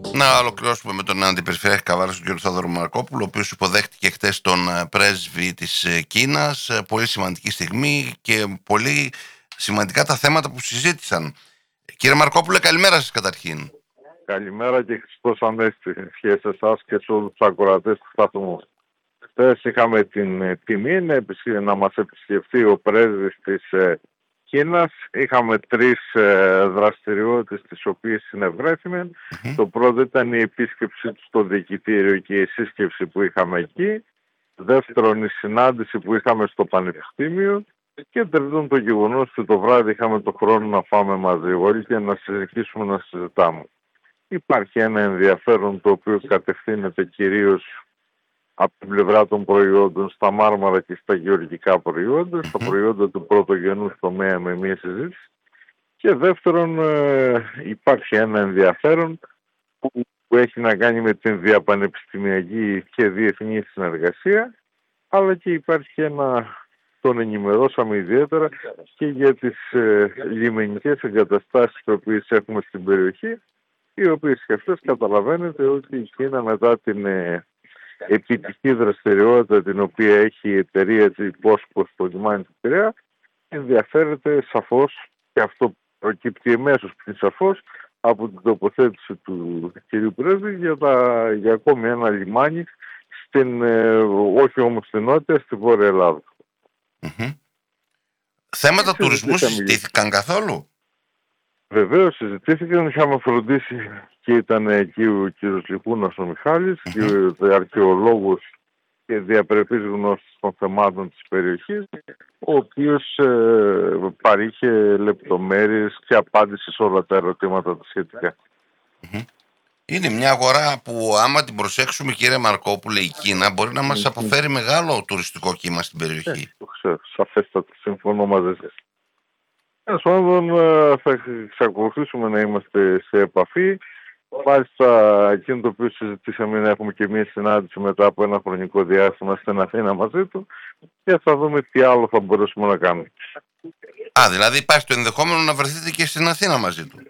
Να ολοκληρώσουμε με τον Αντιπεριφερειάρχη Καβάλας, τον κύριο Θόδωρο Μαρκόπουλο, ο οποίος υποδέχτηκε χτες τον πρέσβη της Κίνας. Πολύ σημαντική στιγμή και πολύ σημαντικά τα θέματα που συζήτησαν. Κύριε Μαρκόπουλε, καλημέρα σας καταρχήν. Καλημέρα και Χριστός Ανέστη σε εσάς και σε όλους τους ακροατές του σταθμού. Χθες είχαμε την τιμή να μας επισκεφτεί ο πρέσβης της Κίνας. Είχαμε 3 δραστηριότητες τις οποίες συνευρέθηκαν. Το πρώτο ήταν η επίσκεψη του στο διοικητήριο και η σύσκεψη που είχαμε εκεί. Δεύτερον, η συνάντηση που είχαμε στο Πανεπιστήμιο. Και τρίτον, το γεγονός ότι το βράδυ είχαμε το χρόνο να φάμε μαζί όλοι και να συνεχίσουμε να συζητάμε. Υπάρχει ένα ενδιαφέρον το οποίο κατευθύνεται κυρίως από την πλευρά των προϊόντων στα μάρμαρα και στα γεωργικά προϊόντα, στα προϊόντα του πρωτογενούς τομέα με μία συζήτηση. Και δεύτερον, υπάρχει ένα ενδιαφέρον που έχει να κάνει με την διαπανεπιστημιακή και διεθνή συνεργασία, αλλά και υπάρχει τον ενημερώσαμε ιδιαίτερα και για τις λιμενικές εγκαταστάσεις τις οποίες έχουμε στην περιοχή, οι οποίες και αυτές καταλαβαίνετε ότι η Κίνα μετά την επιτυχή δραστηριότητα την οποία έχει η εταιρεία της Υπόσκο στο λιμάνι του Πειραιά, ενδιαφέρεται σαφώς, και αυτό προκύπτει εμέσως πριν σαφώς από την τοποθέτηση του κ. Πρέσβη για ακόμη ένα λιμάνι όχι όμως στην νότια, στη Βόρεια Ελλάδα. Θέματα τουρισμού συζητήθηκαν καθόλου? Βεβαίως συζητήθηκαν, είχαμε φροντίσει και ήταν εκεί ο κ. Λιχούνας ο Μιχάλης, αρχαιολόγος και διαπρεπής γνώστης των θεμάτων της περιοχής, ο οποίος παρήχε λεπτομέρειες και απάντησε σε όλα τα ερωτήματα τα σχετικά. Είναι μια αγορά που άμα την προσέξουμε, κύριε Μαρκόπουλε, η Κίνα μπορεί να μας αποφέρει μεγάλο τουριστικό κύμα στην περιοχή. Το ξέρω, σαφέστατα, συμφωνώ μαζί σας. Θα εξακολουθήσουμε να είμαστε σε επαφή. Μάλιστα, εκείνο το οποίο συζητήσαμε είναι να έχουμε και μια συνάντηση μετά από ένα χρονικό διάστημα στην Αθήνα μαζί του και θα δούμε τι άλλο θα μπορέσουμε να κάνουμε. Δηλαδή υπάρχει το ενδεχόμενο να βρεθείτε και στην Αθήνα μαζί του?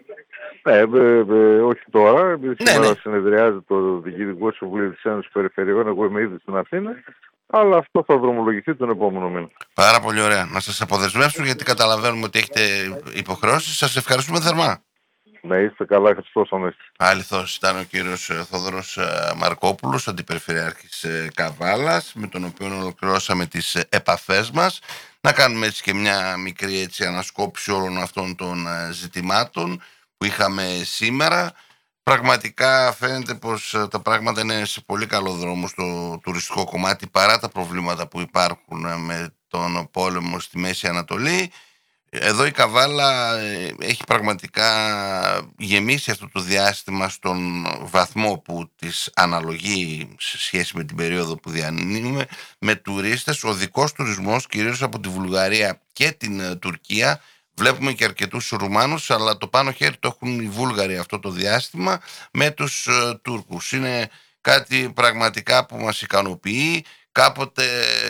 Όχι τώρα. Σήμερα συνεδριάζει το Διοικητικό Συμβούλιο της Ένωσης Περιφερειών. Εγώ είμαι ήδη στην Αθήνα. Αλλά αυτό θα δρομολογηθεί τον επόμενο μήνα. Πάρα πολύ ωραία. Να σας αποδεσμεύσω γιατί καταλαβαίνουμε ότι έχετε υποχρεώσεις. Σας ευχαριστούμε θερμά. Να είστε καλά, Χριστός Ανέστη. Αληθώς ήταν ο κύριος Θόδωρος Μαρκόπουλος, Αντιπεριφερειάρχης Καβάλας, με τον οποίο ολοκληρώσαμε τις επαφές μας. Να κάνουμε έτσι και μια μικρή ανασκόπηση όλων αυτών των ζητημάτων που είχαμε σήμερα. Πραγματικά φαίνεται πως τα πράγματα είναι σε πολύ καλό δρόμο στο τουριστικό κομμάτι, παρά τα προβλήματα που υπάρχουν με τον πόλεμο στη Μέση Ανατολή. Εδώ η Καβάλα έχει πραγματικά γεμίσει αυτό το διάστημα στον βαθμό που της αναλογεί σε σχέση με την περίοδο που διανύουμε, με τουρίστες. Ο δικός τουρισμός, κυρίως από τη Βουλγαρία και την Τουρκία. Βλέπουμε και αρκετούς Ρουμάνους, αλλά το πάνω χέρι το έχουν οι Βούλγαροι αυτό το διάστημα με τους Τούρκους. Είναι κάτι πραγματικά που μας ικανοποιεί. Κάποτε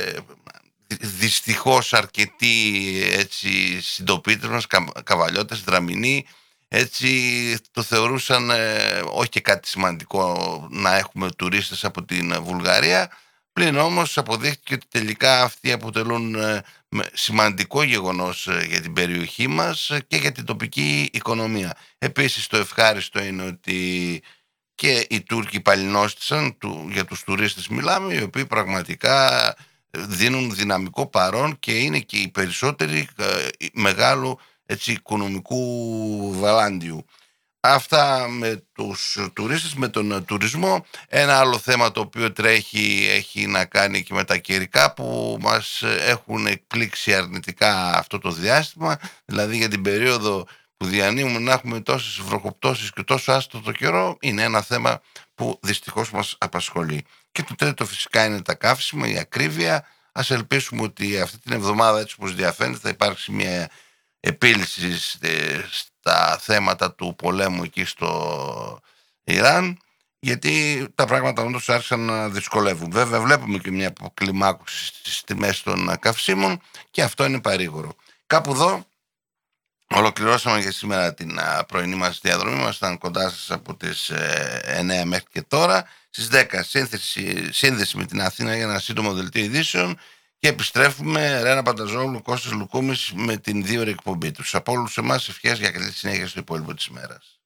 δυστυχώς αρκετοί συντοπίτες μας, καβαλιώτες, δραμηνοί, το θεωρούσαν όχι και κάτι σημαντικό να έχουμε τουρίστες από την Βουλγαρία. Πλην όμως αποδείχθηκε ότι τελικά αυτοί αποτελούν σημαντικό γεγονός για την περιοχή μας και για την τοπική οικονομία. Επίσης το ευχάριστο είναι ότι και οι Τούρκοι παλινόστησαν, για τους τουρίστες μιλάμε, οι οποίοι πραγματικά δίνουν δυναμικό παρόν και είναι και οι περισσότεροι μεγάλου οικονομικού βαλάντιου. Αυτά με τους τουρίστες, με τον τουρισμό. Ένα άλλο θέμα το οποίο τρέχει έχει να κάνει και με τα καιρικά που μας έχουν εκπλήξει αρνητικά αυτό το διάστημα. Δηλαδή για την περίοδο που διανύουμε να έχουμε τόσες βροχοπτώσεις και τόσο άστοτο καιρό είναι ένα θέμα που δυστυχώς μας απασχολεί. Και το τρίτο φυσικά είναι τα καύσιμα, η ακρίβεια. Ας ελπίσουμε ότι αυτή την εβδομάδα, έτσι όπως διαφαίνεται, θα υπάρξει μια επίλυση στα θέματα του πολέμου εκεί στο Ιράν, γιατί τα πράγματα όντως άρχισαν να δυσκολεύουν. Βέβαια βλέπουμε και μια αποκλιμάκωση στις τιμές των καυσίμων και αυτό είναι παρήγορο. Κάπου εδώ Ολοκληρώσαμε για σήμερα την πρωινή μας διαδρομή μας. Ήταν κοντά σας από τις 9 μέχρι και τώρα. Στις 10 σύνδεση με την Αθήνα για ένα σύντομο δελτίο ειδήσεων και επιστρέφουμε Ρένα Πανταζόγλου, Κώστας Λουκούμης με την 2ωρη εκπομπή τους. Από όλους εμάς ευχές για καλή συνέχεια στο υπόλοιπο της ημέρας.